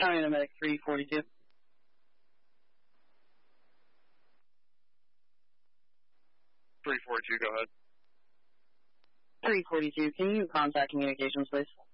County Medic 342. 342, go ahead. 342, can you contact communications, please?